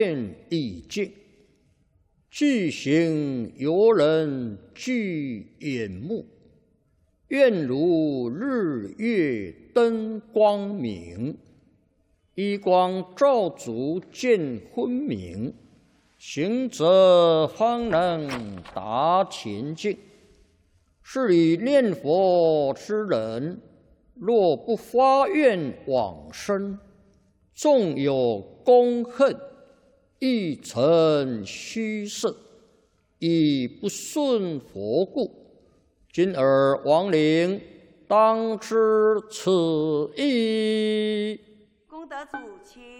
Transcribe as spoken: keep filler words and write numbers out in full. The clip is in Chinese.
愿已尽，具行游人具眼目。愿如日月灯光明，一光照足见昏明。行者方能达前境。是以念佛之人，若不发愿往生，纵有功恨，亦成虚设，以不顺佛故。今尔亡灵，当知此意。 功德主，请。